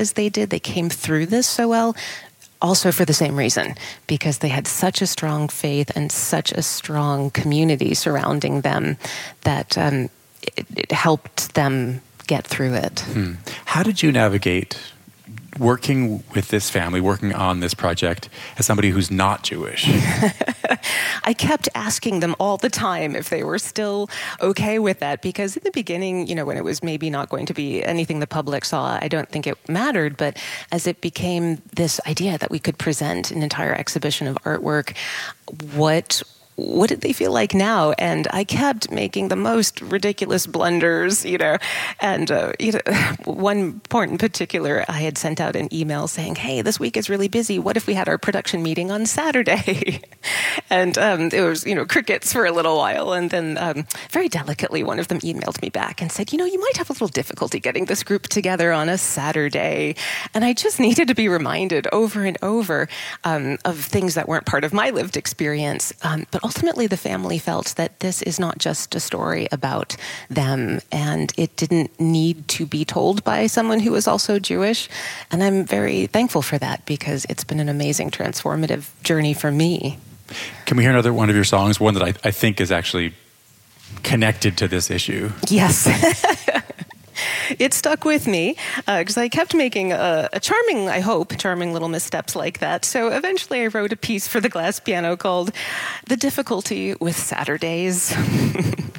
as they did, they came through this so well, also for the same reason, because they had such a strong faith and such a strong community surrounding them that it helped them get through it. How did you navigate working with this family, working on this project as somebody who's not Jewish? I kept asking them all the time if they were still okay with that, because in the beginning, when it was maybe not going to be anything the public saw, I don't think it mattered. But as it became this idea that we could present an entire exhibition of artwork, what did they feel like now? And I kept making the most ridiculous blunders, and one point in particular, I had sent out an email saying, hey, this week is really busy. What if we had our production meeting on Saturday? And it was, crickets for a little while. And then very delicately, one of them emailed me back and said, you might have a little difficulty getting this group together on a Saturday. And I just needed to be reminded over and over of things that weren't part of my lived experience. But ultimately, the family felt that this is not just a story about them, and it didn't need to be told by someone who is also Jewish. And I'm very thankful for that, because it's been an amazing transformative journey for me. Can we hear another one of your songs, one that I think is actually connected to this issue? Yes. It stuck with me because I kept making a charming little missteps like that. So eventually I wrote a piece for the glass piano called The Difficulty with Saturdays.